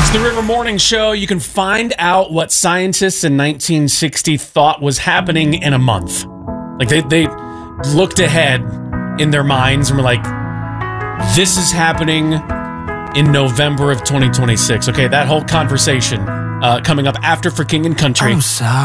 It's the River Morning Show. You can find out what scientists in 1960 thought was happening in a month. Like they looked ahead in their minds and were like, this is happening in November of 2026. Okay, that whole conversation coming up after For King and Country. I'm sorry.